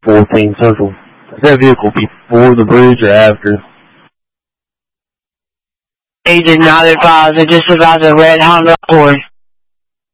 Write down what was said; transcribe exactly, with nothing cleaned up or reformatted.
fourteen Central. Does that vehicle before the bridge or after? Agent not advised. I just advised a red Honda Accord.